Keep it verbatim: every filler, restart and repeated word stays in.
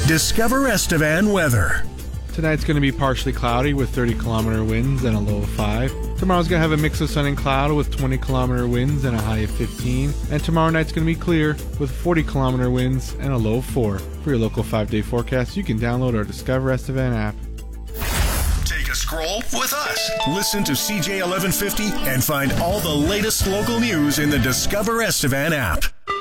Discover Estevan weather. Tonight's going to be partially cloudy with thirty kilometer winds and a low of five. Tomorrow's going to have a mix of sun and cloud with twenty kilometer winds and a high of fifteen. And tomorrow night's going to be clear with forty kilometer winds and a low of four. For your local five-day forecast, you can download our Discover Estevan app. Take a scroll with us. Listen to C J eleven fifty and find all the latest local news in the Discover Estevan app.